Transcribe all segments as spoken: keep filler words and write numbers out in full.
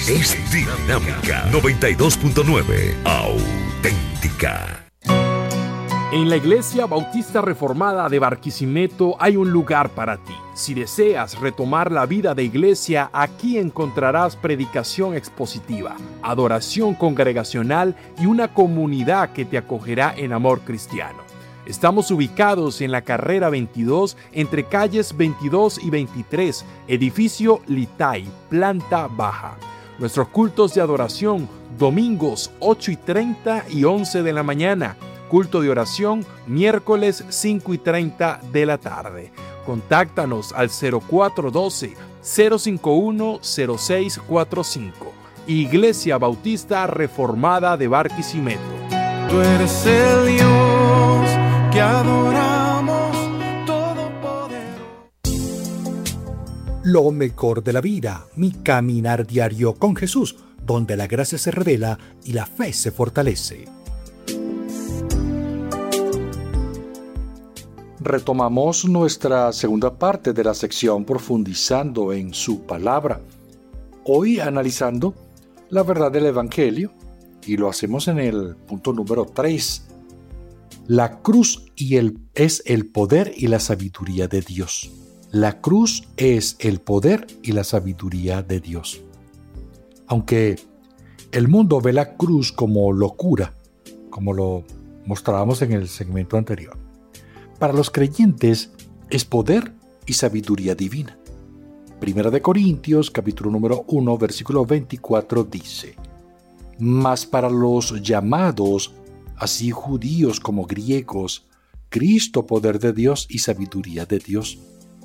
es dinámica. noventa y dos punto nueve, auténtica. En la Iglesia Bautista Reformada de Barquisimeto hay un lugar para ti. Si deseas retomar la vida de iglesia, aquí encontrarás predicación expositiva, adoración congregacional y una comunidad que te acogerá en amor cristiano. Estamos ubicados en la carrera veintidós, entre calles veintidós y veintitrés, edificio Litay, planta baja. Nuestros cultos de adoración, domingos ocho y treinta y once de la mañana. Culto de oración, miércoles cinco y treinta de la tarde. Contáctanos al cero cuatro uno dos, cero cinco uno, cero seis cuatro cinco. Iglesia Bautista Reformada de Barquisimeto. Tú eres el Dios que adoramos, todopoderoso. Lo mejor de la vida, mi caminar diario con Jesús, donde la gracia se revela y la fe se fortalece. Retomamos nuestra segunda parte de la sección profundizando en su palabra. Hoy analizando la verdad del Evangelio, y lo hacemos en el punto número tres. La cruz y el, es el poder y la sabiduría de Dios. La cruz es el poder y la sabiduría de Dios. Aunque el mundo ve la cruz como locura, como lo mostrábamos en el segmento anterior, para los creyentes es poder y sabiduría divina. Primera de Corintios, capítulo número uno, versículo veinticuatro dice: Mas para los llamados, así judíos como griegos, Cristo, poder de Dios y sabiduría de Dios.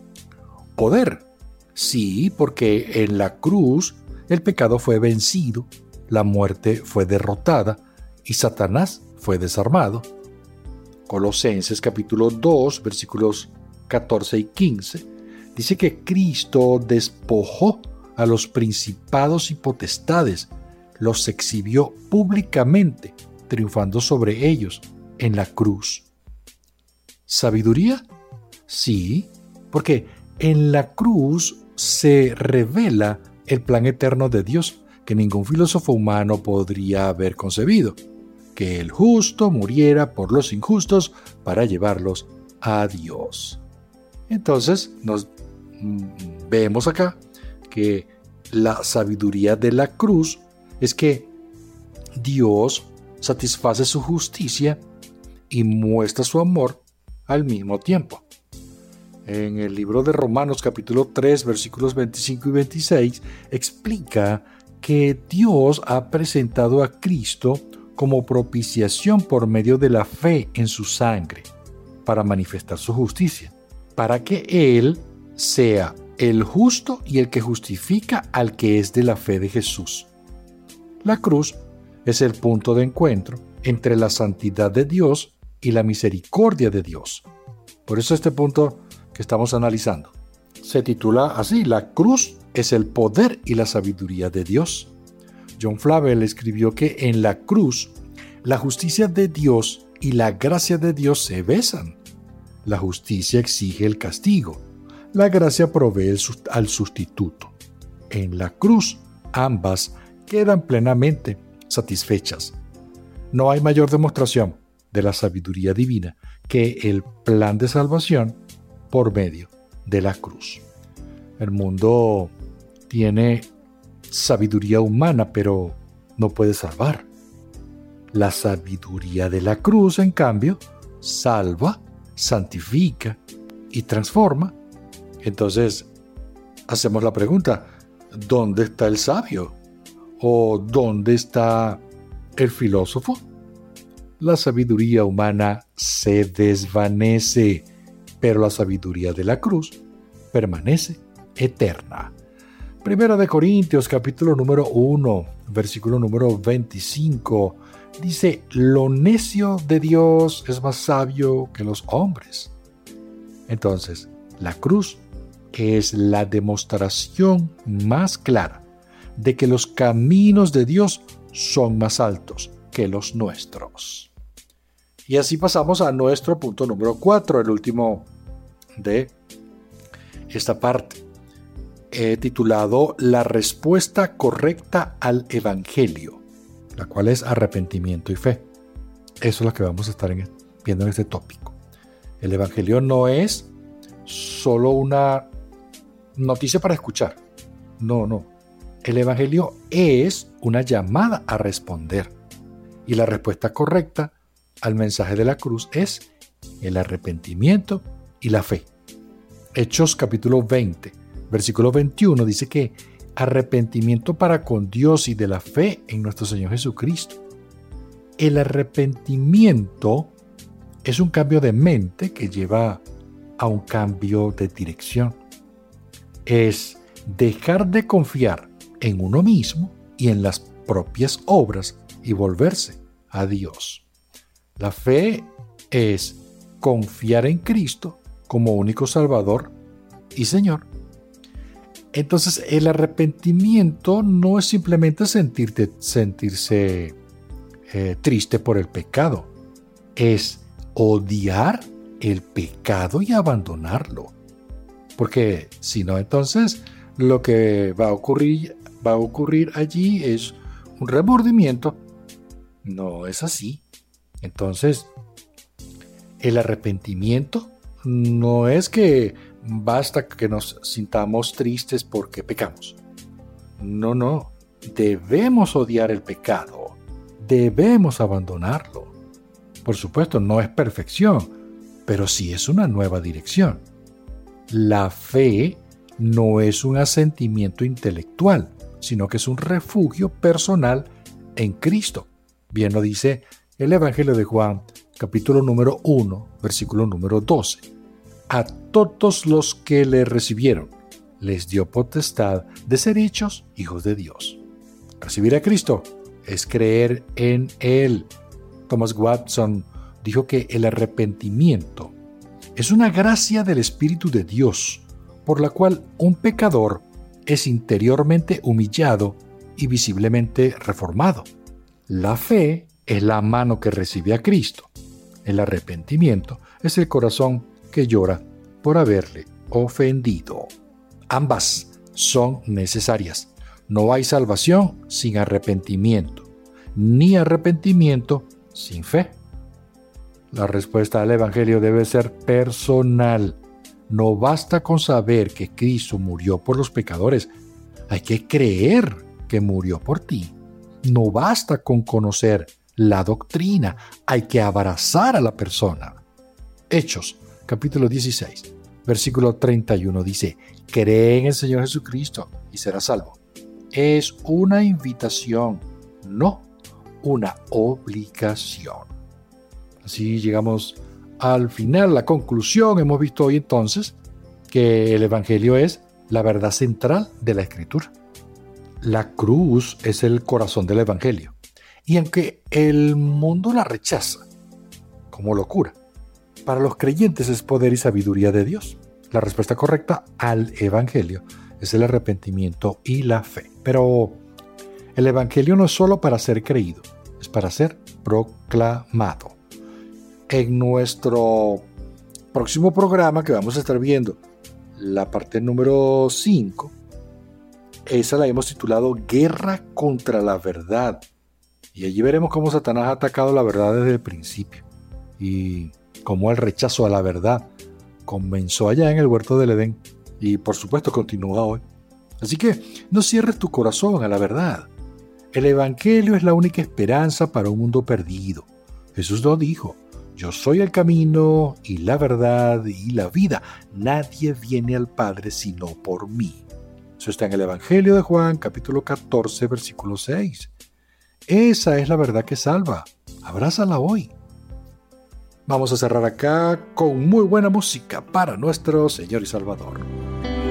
Poder, sí, porque en la cruz el pecado fue vencido, la muerte fue derrotada y Satanás fue desarmado. Colosenses capítulo dos, versículos catorce y quince, dice que Cristo despojó a los principados y potestades, los exhibió públicamente, triunfando sobre ellos en la cruz. ¿Sabiduría? Sí, porque en la cruz se revela el plan eterno de Dios que ningún filósofo humano podría haber concebido. Que el justo muriera por los injustos para llevarlos a Dios. Entonces, nos vemos acá que la sabiduría de la cruz es que Dios satisface su justicia y muestra su amor al mismo tiempo. En el libro de Romanos capítulo tres, versículos veinticinco y veintiséis, explica que Dios ha presentado a Cristo como propiciación por medio de la fe en su sangre, para manifestar su justicia, para que Él sea el justo y el que justifica al que es de la fe de Jesús. La cruz es el punto de encuentro entre la santidad de Dios y la misericordia de Dios. Por eso este punto que estamos analizando se titula así: La cruz es el poder y la sabiduría de Dios. John Flavel escribió que en la cruz la justicia de Dios y la gracia de Dios se besan. La justicia exige el castigo. La gracia provee el sust- al sustituto. En la cruz ambas quedan plenamente satisfechas. No hay mayor demostración de la sabiduría divina que el plan de salvación por medio de la cruz. El mundo tiene sabiduría humana, pero no puede salvar. La sabiduría de la cruz, en cambio, salva, santifica y transforma. Entonces, hacemos la pregunta: ¿dónde está el sabio? ¿O dónde está el filósofo? La sabiduría humana se desvanece, pero la sabiduría de la cruz permanece eterna. Primera de Corintios, capítulo número uno, versículo número veinticinco, dice: lo necio de Dios es más sabio que los hombres. Entonces, la cruz es la demostración más clara de que los caminos de Dios son más altos que los nuestros. Y así pasamos a nuestro punto número cuatro, el último de esta parte. he titulado La respuesta correcta al Evangelio, la cual es arrepentimiento y fe. Eso es lo que vamos a estar en, viendo en este tópico. El Evangelio no es solo una noticia para escuchar. No, no. El Evangelio es una llamada a responder. Y la respuesta correcta al mensaje de la cruz es el arrepentimiento y la fe. Hechos capítulo veinte, versículo veintiuno dice que arrepentimiento para con Dios y de la fe en nuestro Señor Jesucristo. El arrepentimiento es un cambio de mente que lleva a un cambio de dirección. Es dejar de confiar en uno mismo y en las propias obras y volverse a Dios. La fe es confiar en Cristo como único Salvador y Señor. Entonces, el arrepentimiento no es simplemente sentirte, sentirse eh, triste por el pecado. Es odiar el pecado y abandonarlo. Porque si no, entonces lo que va a ocurrir, va a ocurrir allí es un remordimiento. No es así. Entonces, el arrepentimiento no es que basta que nos sintamos tristes porque pecamos. No, no. Debemos odiar el pecado. Debemos abandonarlo. Por supuesto, no es perfección, pero sí es una nueva dirección. La fe no es un asentimiento intelectual, sino que es un refugio personal en Cristo. Bien lo dice el Evangelio de Juan, capítulo número uno, versículo número doce. A todos los que le recibieron, les dio potestad de ser hechos hijos de Dios. Recibir a Cristo es creer en Él. Thomas Watson dijo que el arrepentimiento es una gracia del Espíritu de Dios, por la cual un pecador es interiormente humillado y visiblemente reformado. La fe es la mano que recibe a Cristo. El arrepentimiento es el corazón que llora por haberle ofendido. Ambas son necesarias. No hay salvación sin arrepentimiento, ni arrepentimiento sin fe. La respuesta al Evangelio debe ser personal. No basta con saber que Cristo murió por los pecadores. Hay que creer que murió por ti. No basta con conocer la doctrina. Hay que abrazar a la persona. Hechos, capítulo dieciséis, versículo treinta y uno dice: cree en el Señor Jesucristo y serás salvo. Es una invitación, no una obligación. Así llegamos al final, la conclusión. Hemos visto hoy entonces que el Evangelio es la verdad central de la Escritura. La cruz es el corazón del Evangelio. Y aunque el mundo la rechaza como locura, para los creyentes es poder y sabiduría de Dios. La respuesta correcta al Evangelio es el arrepentimiento y la fe. Pero el Evangelio no es solo para ser creído, es para ser proclamado. En nuestro próximo programa, que vamos a estar viendo la parte número cinco, esa la hemos titulado Guerra contra la Verdad. Y allí veremos cómo Satanás ha atacado la verdad desde el principio y cómo el rechazo a la verdad comenzó allá en el huerto del Edén y por supuesto continúa hoy. Así que no cierres tu corazón a la verdad. El Evangelio es la única esperanza para un mundo perdido. Jesús lo dijo: yo soy el camino y la verdad y la vida. Nadie viene al Padre sino por mí. Eso está en el Evangelio de Juan, capítulo catorce, versículo seis. Esa es la verdad que salva. Abrázala hoy. Vamos a cerrar acá con muy buena música para nuestro Señor y Salvador.